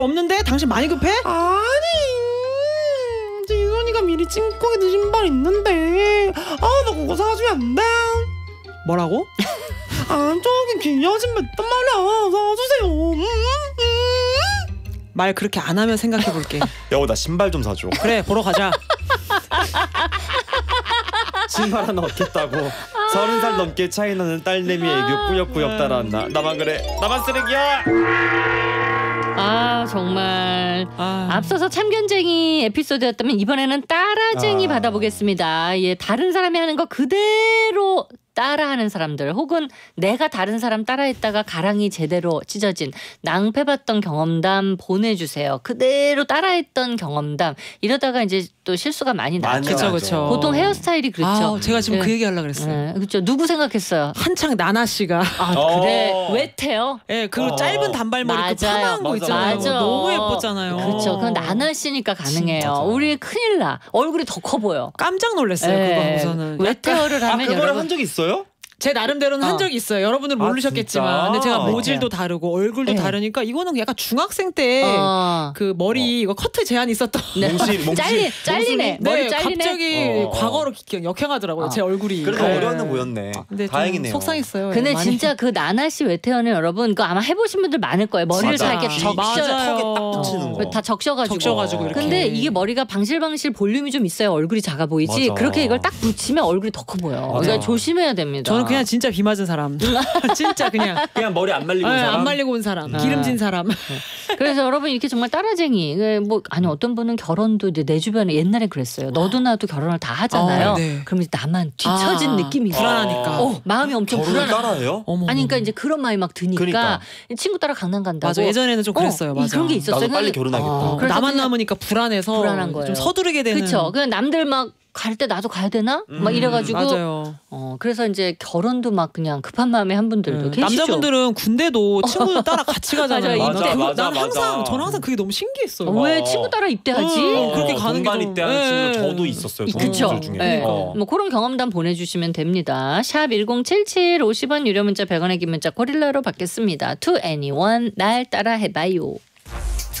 없는데? 당신 많이 급해? 아니, 지선이가 미리 찐꺼기 든 신발 있는데 나 그거 사주면 안 돼? 뭐라고? 저기 귀여운 신발 있단 말이야. 사주세요. 말 그렇게 안 하면 생각해볼게. 여보 나 신발 좀 사줘. 그래, 보러 가자. 신발 하나 얻겠다고 30살 넘게 차이나는 딸내미 애교 꾸역꾸역 따라한다. 나만 그래? 나만 쓰레기야? 정말 앞서서 참견쟁이 에피소드였다면 이번에는 따라쟁이 받아보겠습니다. 예, 다른 사람이 하는 거 그대로 따라하는 사람들, 혹은 내가 다른 사람 따라했다가 가랑이 제대로 찢어진 낭패봤던 경험담 보내주세요. 그대로 따라했던 경험담. 이러다가 이제 또 실수가 많이 나죠. 그렇죠. 보통 헤어스타일이 그렇죠. 제가 지금 그 얘기 하려고 그랬어요. 그렇죠. 누구 생각했어요? 한창 나나 씨가 그래. 외태요? 예, 그 짧은 단발머리 그 파마한 거 있잖아요. 맞아. 너무 예뻤잖아요. 그렇죠. 그건 나나 씨니까 가능해요. 우리 큰일 나. 얼굴이 더 커 보여. 깜짝 놀랐어요. 그거 보고서는. 외태어를 하면 그거를 여러분 한 적이 있어요? 제 나름대로는 한 적이 있어요. 여러분들 모르셨겠지만. 근데 제가 모질도 다르고 얼굴도 다르니까 이거는 약간 중학생 때 그 머리 이거 커트 제한이 있었던. 잘리네. 머리 잘리네. 갑자기 과거로 역행하더라고요. 제 얼굴이. 그래도 어려는 보였네. 근데 다행이네요. 속상했어요. 근데 많이. 진짜 그 나나 씨 외태어는 여러분 그 아마 해보신 분들 많을 거예요. 머리를 다 이렇게 적셔. 턱에 딱 붙이는 거. 다 적셔가지고 이렇게. 근데 이게 머리가 방실방실 볼륨이 좀 있어야 얼굴이 작아 보이지. 맞아. 그렇게 이걸 딱 붙이면 얼굴이 더 커 보여. 그러니까 조심해야 됩니다. 저는 그냥 진짜 비 맞은 사람. 진짜 그냥 머리 안 말리고 온 사람? 안 말리고 온 사람. 기름진 사람. 그래서 여러분 이렇게 정말 따라쟁이. 아니 어떤 분은 결혼도 이제 내 주변에 옛날에 그랬어요. 너도 나도 결혼을 다 하잖아요. 그럼 이제 나만 뒤처진 느낌이 불안하니까. 마음이 엄청 결혼을 불안해. 따라해요? 아니 그러니까 이제 그런 마음이 막 드니까 그러니까. 친구 따라 강남 간다고. 맞아. 예전에는 좀 그랬어요. 맞아. 그런 게 있었어요. 나도 빨리 결혼하겠다. 그래서 나만 그냥 남으니까 불안해서 불안한 거예요. 좀 서두르게 되는. 그렇죠. 그냥 남들 막 갈 때 나도 가야 되나? 막 이래가지고. 맞아요. 그래서 이제 결혼도 막 그냥 급한 마음에 한 분들도 계시죠. 남자분들은 군대도 친구들 따라 같이 가잖아요. 맞아요. 저는 항상 그게 너무 신기했어요. 왜 친구 따라 입대하지? 그렇게 가는 게 동반 입대하는 친구 저도 있었어요. 그렇죠. 중에. 뭐 그런 경험담 보내주시면 됩니다. 샵 1077 50원 유료 문자 100원의 긴 문자 고릴라로 받겠습니다. To anyone 날 따라 해봐요.